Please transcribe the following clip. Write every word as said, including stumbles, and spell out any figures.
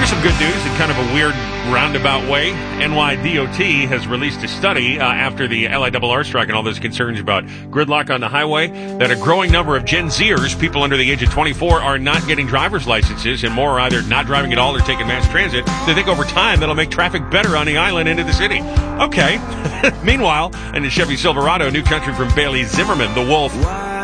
Here's some good news in kind of a weird roundabout way. N Y D O T has released a study uh, after the L I R R strike and all those concerns about gridlock on the highway that a growing number of Gen Zers, people under the age of twenty-four, are not getting driver's licenses and more are either not driving at all or taking mass transit. They think over time that'll make traffic better on the island into the city. Okay. Meanwhile, in the Chevy Silverado, new country from Bailey Zimmerman, The Wolf.